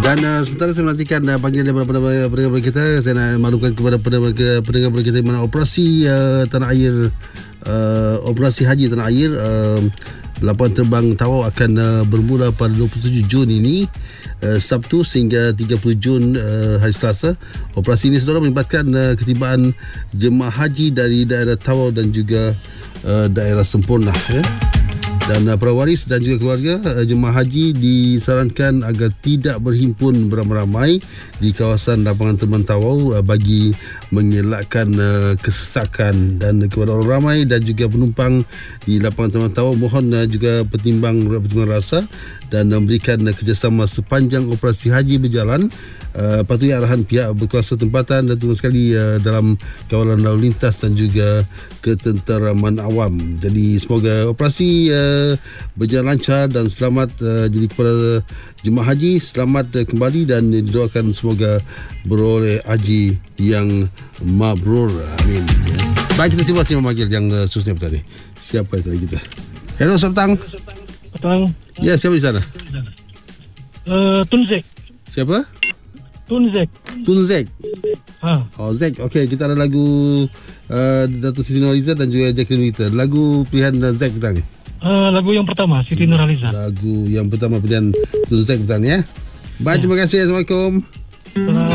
Dan sementara saya menantikan panggilan daripada pendengar kita. Saya nak maklumkan kepada pendengar kita mana operasi tanah air, operasi haji tanah air, lapangan terbang Tawau akan bermula pada 27 Jun ini, Sabtu sehingga 30 Jun hari Selasa. Operasi ini saudara melibatkan ketibaan jemaah haji dari daerah Tawau dan juga daerah Semporna, ya. Dan para waris dan juga keluarga jemaah haji disarankan agar tidak berhimpun beramai-ramai di kawasan lapangan terbang Tawau bagi mengelakkan kesesakan. Dan kepada orang ramai dan juga penumpang di lapangan terbang Tawau, mohon juga pertimbang rasa dan memberikan kerjasama sepanjang operasi haji berjalan. Patuhi arahan pihak berkuasa tempatan dan terutama sekali dalam kawalan lalu lintas dan juga ketenteraman awam. Jadi semoga operasi berjalan lancar dan selamat. Jadi kepada jemaah haji, selamat kembali dan didoakan semoga beroleh haji yang mabrur. Amin. Baik, kita cuba terima panggil yang seterusnya tadi. Siapa itu kita? Hello, selamat petang. Ya, siapa di sana? Tunzek. Siapa? Tunzek. Oh, Zek. Okey, kita ada lagu Datuk Siti Nurhaliza dan juga Jacqueline Wita. Lagu pilihan Zek petang ni. Lagu yang pertama Siti Nurhaliza. Lagu yang pertama pilihan Tunzek petang ni, ya. Baik, terima kasih. Assalamualaikum.